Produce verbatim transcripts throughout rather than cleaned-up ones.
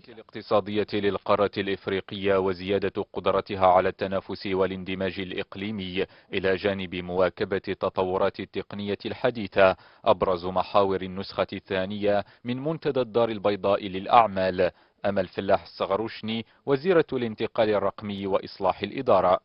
الاقتصادية للقارة الإفريقية وزيادة قدرتها على التنافس والاندماج الإقليمي إلى جانب مواكبة التطورات التقنية الحديثة أبرز محاور النسخة الثانية من منتدى الدار البيضاء للأعمال. أمل فلاح الصغروشني وزيرة الانتقال الرقمي وإصلاح الإدارة.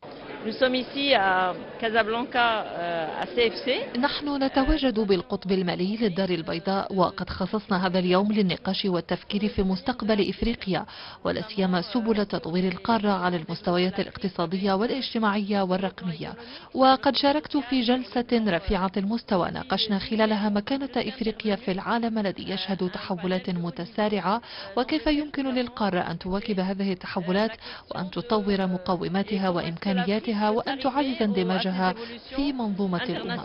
نحن نتواجد بالقطب المالي للدار البيضاء، وقد خصصنا هذا اليوم للنقاش والتفكير في مستقبل إفريقيا ولا سيما سبل تطوير القارة على المستويات الاقتصادية والاجتماعية والرقمية. وقد شاركت في جلسة رفيعة المستوى ناقشنا خلالها مكانة إفريقيا في العالم الذي يشهد تحولات متسارعة، وكيف يمكن للقارة أن تواكب هذه التحولات وأن تطور مقوماتها وإمكانياتها وأن تعزز اندماجها في منظومة الأمم.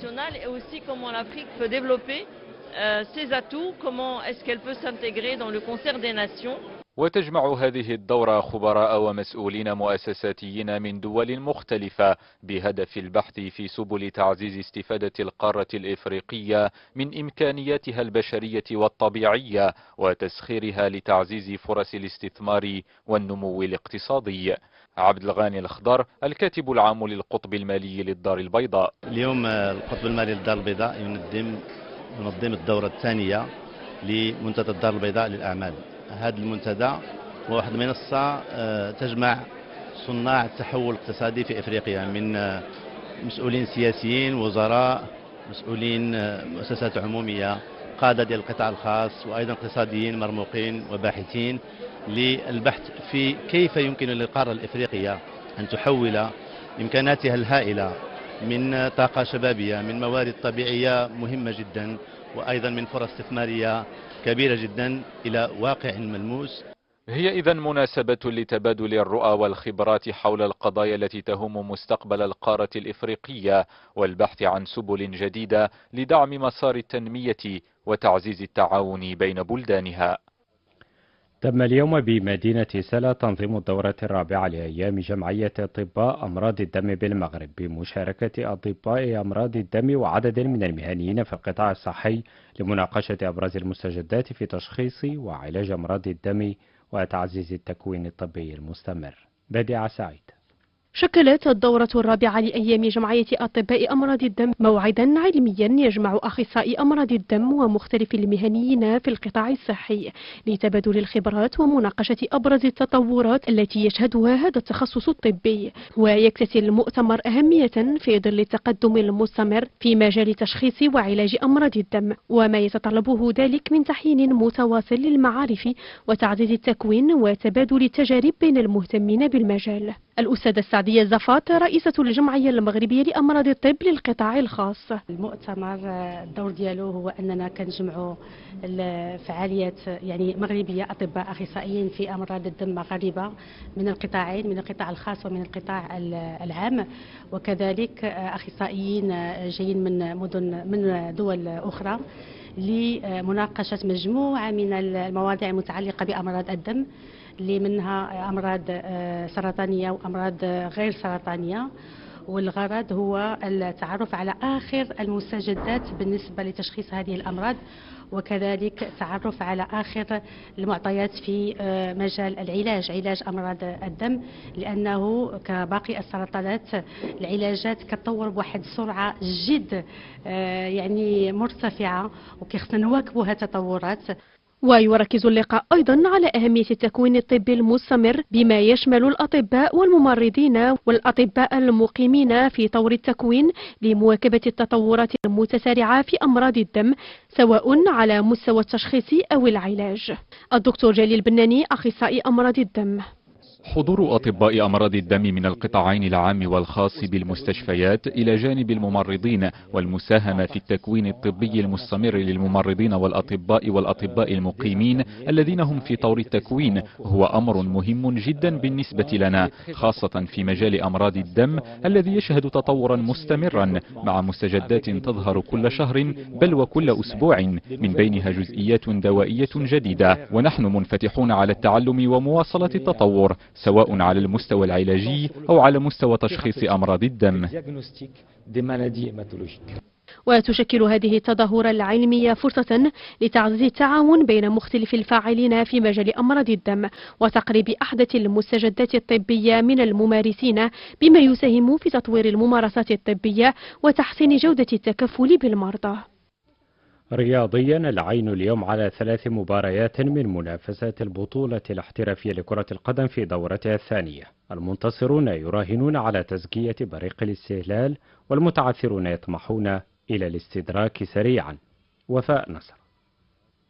وتجمع هذه الدورة خبراء ومسؤولين مؤسساتيين من دول مختلفة بهدف البحث في سبل تعزيز استفادة القارة الإفريقية من إمكانياتها البشرية والطبيعية وتسخيرها لتعزيز فرص الاستثمار والنمو الاقتصادي. عبد الغاني الخضر الكاتب العام للقطب المالي للدار البيضاء. اليوم القطب المالي للدار البيضاء ينظم ينظم الدورة الثانية لمنتدى الدار البيضاء للأعمال. هذا المنتدى هو واحد المنصة تجمع صناع التحول الاقتصادي في افريقيا من مسؤولين سياسيين، وزراء، مسؤولين مؤسسات عمومية، قادة ديال القطاع الخاص، وايضا اقتصاديين مرموقين وباحثين للبحث في كيف يمكن للقارة الافريقية ان تحول امكاناتها الهائلة من طاقة شبابية، من موارد طبيعية مهمة جدا، وايضا من فرص استثمارية كبيرة جدا إلى واقع ملموس. هي إذن مناسبة لتبادل الرؤى والخبرات حول القضايا التي تهم مستقبل القارة الإفريقية والبحث عن سبل جديدة لدعم مسار التنمية وتعزيز التعاون بين بلدانها. تم اليوم بمدينة سلا تنظيم الدورة الرابعة لأيام جمعية أطباء أمراض الدم بالمغرب بمشاركة أطباء أمراض الدم وعدد من المهنيين في القطاع الصحي لمناقشة أبرز المستجدات في تشخيص وعلاج أمراض الدم وتعزيز التكوين الطبي المستمر. بديع سعيد. شكلت الدورة الرابعة لأيام جمعية أطباء أمراض الدم موعدا علميا يجمع أخصائي أمراض الدم ومختلف المهنيين في القطاع الصحي لتبادل الخبرات ومناقشة أبرز التطورات التي يشهدها هذا التخصص الطبي. ويكتسي المؤتمر أهمية في ظل التقدم المستمر في مجال تشخيص وعلاج أمراض الدم، وما يتطلبه ذلك من تحيين متواصل للمعارف وتعزيز التكوين وتبادل التجارب بين المهتمين بالمجال. الأستاذة السعدية زفات رئيسة الجمعية المغربية لأمراض الطب للقطاع الخاص. المؤتمر الدور ديالو هو أننا كنجمعوا الفعاليات يعني مغربية، أطباء أخصائيين في أمراض الدم مغاربة من القطاعين، من القطاع الخاص ومن القطاع العام، وكذلك أخصائيين جايين من مدن من دول أخرى لمناقشة مجموعة من المواضيع المتعلقة بأمراض الدم، اللي منها أمراض سرطانية وأمراض غير سرطانية. والغرض هو التعرف على آخر المستجدات بالنسبة لتشخيص هذه الأمراض، وكذلك التعرف على آخر المعطيات في مجال العلاج، علاج أمراض الدم، لأنه كباقي السرطانات العلاجات كتطور بواحد السرعة جد يعني مرتفعة، وكيخصنا نواكبوا هذه التطورات. ويركز اللقاء أيضا على أهمية التكوين الطبي المستمر بما يشمل الأطباء والممرضين والأطباء المقيمين في طور التكوين لمواكبة التطورات المتسارعة في أمراض الدم سواء على مستوى التشخيص أو العلاج. الدكتور جليل بناني أخصائي أمراض الدم. حضور أطباء أمراض الدم من القطاعين العام والخاص بالمستشفيات إلى جانب الممرضين والمساهمة في التكوين الطبي المستمر للممرضين والأطباء والأطباء المقيمين الذين هم في طور التكوين هو أمر مهم جدا بالنسبة لنا، خاصة في مجال أمراض الدم الذي يشهد تطورا مستمرا مع مستجدات تظهر كل شهر بل وكل أسبوع، من بينها جزئيات دوائية جديدة، ونحن منفتحون على التعلم ومواصلة التطور سواء على المستوى العلاجي أو على مستوى تشخيص أمراض الدم. وتشكل هذه التظاهرة العلمية فرصة لتعزيز التعاون بين مختلف الفاعلين في مجال أمراض الدم وتقريب أحدث المستجدات الطبية من الممارسين، بما يساهم في تطوير الممارسات الطبية وتحسين جودة التكفل بالمرضى. رياضيا، العين اليوم على ثلاث مباريات من منافسات البطولة الاحترافية لكرة القدم في دورتها الثانية. المنتصرون يراهنون على تزكية بريق الاستهلال، والمتعثرون يطمحون إلى الاستدراك سريعا. وفاء نصر.